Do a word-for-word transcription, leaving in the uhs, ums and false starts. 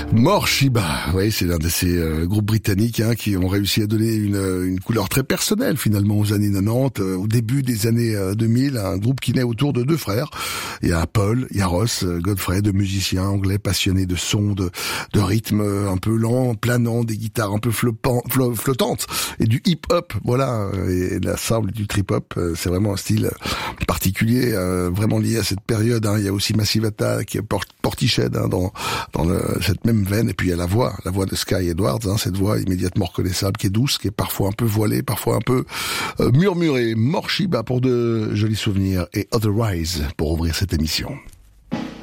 Morshiba, oui, c'est l'un de ces euh, groupes britanniques hein, qui ont réussi à donner une, une couleur très personnelle finalement aux années quatre-vingt-dix, euh, au début des années euh, deux mille, un groupe qui naît autour de deux frères. Il y a Paul, il y a Ross, euh, Godfrey, deux musiciens anglais passionnés de sons, de, de rythmes un peu lents, planants, des guitares un peu floppan, flo, flottantes et du hip-hop, voilà, et de la soul et du trip-hop, euh, c'est vraiment un style particulier, euh, vraiment lié à cette période. Hein. Il y a aussi Massive Attack, Port- Portishead hein, dans, dans le, cette même veine, et puis il y a la voix, la voix de Sky Edwards, hein, cette voix immédiatement reconnaissable, qui est douce, qui est parfois un peu voilée, parfois un peu euh, murmurée. Morshiba pour de jolis souvenirs et Otherwise pour ouvrir cette émission.